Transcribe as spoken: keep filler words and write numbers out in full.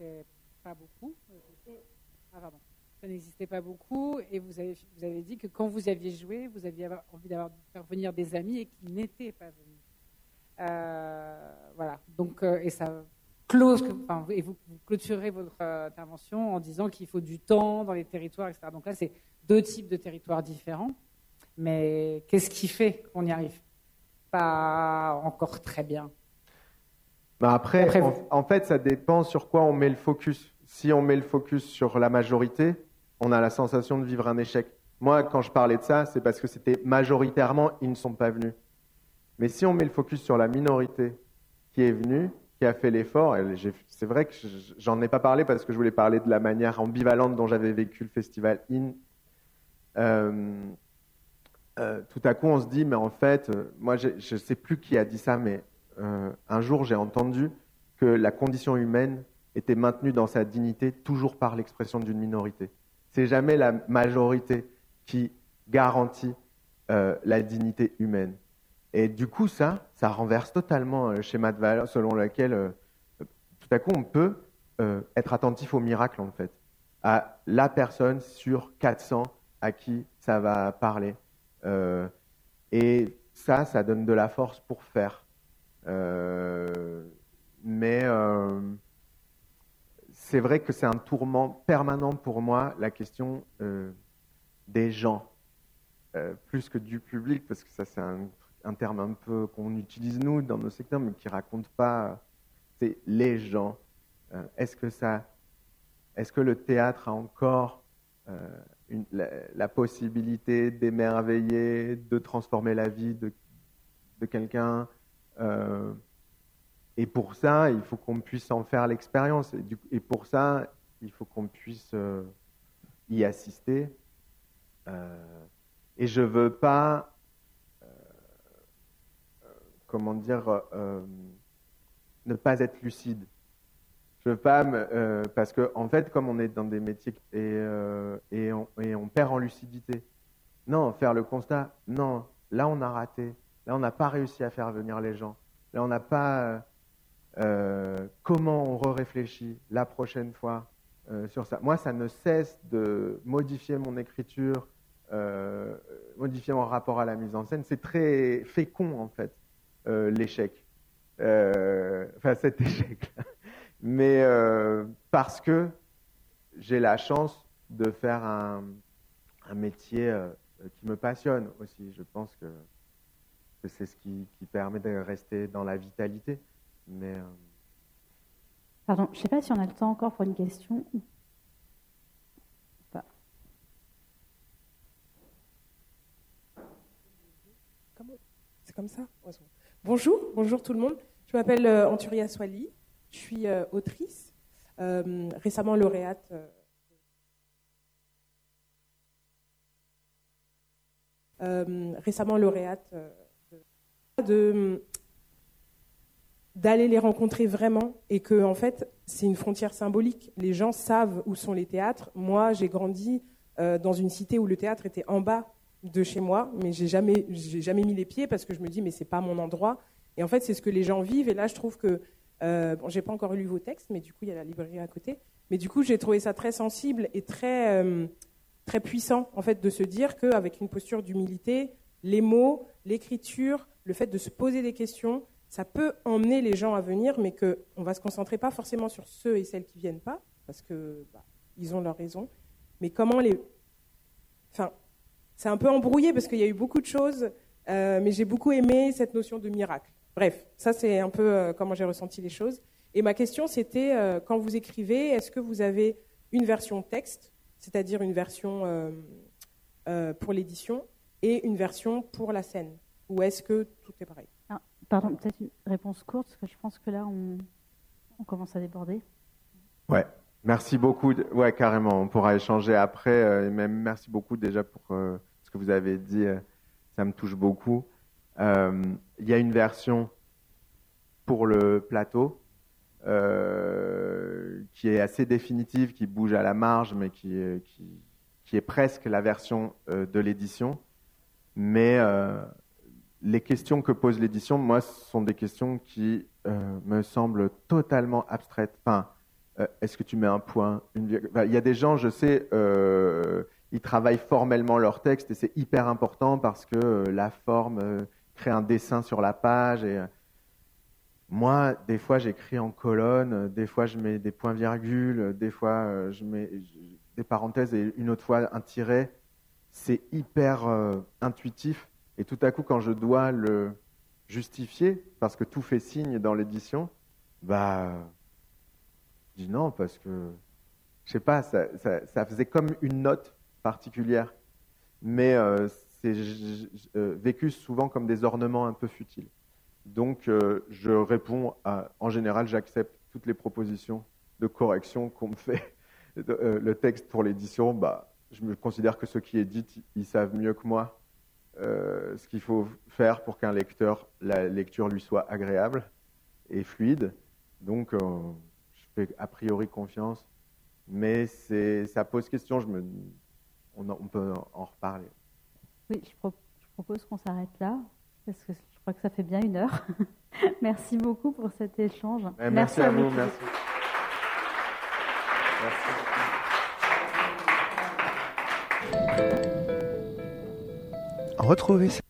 n'existait pas beaucoup. Ah, pardon. Ça n'existait pas beaucoup, et vous avez, vous avez dit que quand vous aviez joué, vous aviez envie d'avoir, de faire venir des amis et qui n'étaient pas venus. Euh, voilà. Donc, euh, et ça close, enfin, et vous, vous clôturez votre euh, intervention en disant qu'il faut du temps dans les territoires, et cetera. Donc là, c'est deux types de territoires différents. Mais qu'est-ce qui fait qu'on n'y arrive pas encore très bien? Bah après, après en, en fait, ça dépend sur quoi on met le focus. Si on met le focus sur la majorité, on a la sensation de vivre un échec. Moi, quand je parlais de ça, c'est parce que c'était majoritairement, ils ne sont pas venus. Mais si on met le focus sur la minorité qui est venue, qui a fait l'effort, et c'est vrai que j'en ai pas parlé parce que je voulais parler de la manière ambivalente dont j'avais vécu le festival In. Euh, euh, tout à coup, on se dit, mais en fait, euh, moi, je ne sais plus qui a dit ça, mais euh, un jour, j'ai entendu que la condition humaine était maintenue dans sa dignité toujours par l'expression d'une minorité. C'est jamais la majorité qui garantit euh, la dignité humaine. Et du coup, ça, ça renverse totalement le schéma de valeur selon lequel, euh, tout à coup, on peut euh, être attentif au miracle, en fait, à la personne sur quatre cents à qui ça va parler. Euh, et ça, ça donne de la force pour faire. Euh, mais euh, c'est vrai que c'est un tourment permanent pour moi, la question euh, des gens, euh, plus que du public, parce que ça, c'est un, un terme un peu qu'on utilise, nous, dans nos secteurs, mais qui ne raconte pas, c'est les gens. Euh, est-ce que ça, est-ce que le théâtre a encore euh, une, la, la possibilité d'émerveiller, de transformer la vie de, de quelqu'un euh, et pour ça, il faut qu'on puisse en faire l'expérience. Et, du, et pour ça, il faut qu'on puisse euh, y assister. Euh, et je veux pas, euh, comment dire, euh, ne pas être lucide. Je veux pas, me, euh, parce que en fait, comme on est dans des métiers et, euh, et, on, et on perd en lucidité. Non, faire le constat. Non, là on a raté. Là on n'a pas réussi à faire venir les gens. Là on n'a pas. Euh, comment on réfléchit la prochaine fois euh, sur ça. Moi, ça ne cesse de modifier mon écriture, euh, modifier mon rapport à la mise en scène. C'est très fécond, en fait, euh, l'échec. Euh, enfin, cet échec-là. Mais euh, parce que j'ai la chance de faire un, un métier euh, qui me passionne aussi. Je pense que, que c'est ce qui, qui permet de rester dans la vitalité. Mais, euh... Pardon, je ne sais pas si on a le temps encore pour une question. Pas. C'est comme ça? Bonjour, bonjour tout le monde. Je m'appelle euh, Anturia Swali, je suis euh, autrice, euh, récemment lauréate. Euh, euh, récemment lauréate euh, de... de d'aller les rencontrer vraiment et que en fait c'est une frontière symbolique. Les gens savent où sont les théâtres. Moi, j'ai grandi euh, dans une cité où le théâtre était en bas de chez moi, mais j'ai jamais, j'ai jamais mis les pieds parce que je me dis mais c'est pas mon endroit. Et en fait, c'est ce que les gens vivent. Et là, je trouve que euh, bon, j'ai pas encore lu vos textes, mais du coup, il y a la librairie à côté. Mais du coup, j'ai trouvé ça très sensible et très euh, très puissant en fait de se dire qu'avec une posture d'humilité, les mots, l'écriture, le fait de se poser des questions, ça peut emmener les gens à venir, mais qu'on ne va se concentrer pas forcément sur ceux et celles qui ne viennent pas, parce que bah, ils ont leur raison. Mais comment les... Enfin, c'est un peu embrouillé, parce qu'il y a eu beaucoup de choses, euh, mais j'ai beaucoup aimé cette notion de miracle. Bref, ça c'est un peu euh, comment j'ai ressenti les choses. Et ma question, c'était, euh, quand vous écrivez, est-ce que vous avez une version texte, c'est-à-dire une version euh, euh, pour l'édition, et une version pour la scène? Ou est-ce que tout est pareil? Ah, pardon, peut-être une réponse courte, parce que je pense que là, on, on commence à déborder. Ouais, merci beaucoup. Ouais, carrément, on pourra échanger après. Euh, et même merci beaucoup déjà pour euh, ce que vous avez dit. Euh, ça me touche beaucoup. Euh, Il y a une version pour le plateau euh, qui est assez définitive, qui bouge à la marge, mais qui, qui, qui est presque la version euh, de l'édition. Mais... Euh, les questions que pose l'édition, moi, ce sont des questions qui euh, me semblent totalement abstraites. Enfin, euh, est-ce que tu mets un point, une virgule. Enfin, il y a des gens, je sais, euh, ils travaillent formellement leur texte et c'est hyper important parce que euh, la forme euh, crée un dessin sur la page. Et, euh, moi, des fois, j'écris en colonne, des fois, je mets des points-virgules, des fois, euh, je mets des parenthèses et une autre fois, un tiret. C'est hyper euh, intuitif. Et tout à coup, quand je dois le justifier, parce que tout fait signe dans l'édition, bah, je dis non, parce que, je sais pas, ça, ça, ça faisait comme une note particulière. Mais euh, c'est euh, vécu souvent comme des ornements un peu futiles. Donc, euh, je réponds à, en général, j'accepte toutes les propositions de correction qu'on me fait. Euh, le texte pour l'édition, bah, je me considère que ceux qui éditent, ils savent mieux que moi euh, ce qu'il faut faire pour qu'un lecteur, la lecture lui soit agréable et fluide. Donc, euh, je fais a priori confiance, mais c'est, ça pose question. Je me, on, on peut en reparler. Oui, je, pro- je propose qu'on s'arrête là, parce que je crois que ça fait bien une heure. Merci beaucoup pour cet échange. Merci, merci à vous. Merci. Merci. Retrouvez